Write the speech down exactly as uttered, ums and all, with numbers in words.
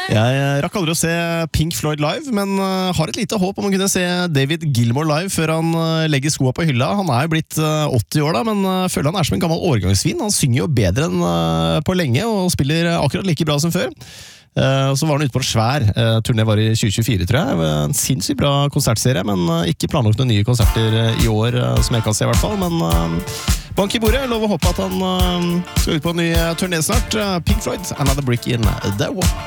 Jeg rakk aldri å se Pink Floyd live, men har et lite håp om å kunne se David Gilmour live før han legger skoa på hylla. Han er blitt åtti år da, men føler han er som en gammel årgangsvin. Han synger jo bedre enn på lenge og spiller akkurat like bra som før. Så var han ute på en svær turné var i tjue tjuefire, tror jeg. En sinnssykt bra konsertserie, men ikke planlagt noen nye konserter i år, som jeg kan se i hvert fall. Men bank i bordet, jeg lover å håpe at han skal ut på en ny turné snart. Pink Floyd, Another Brick in the Wall.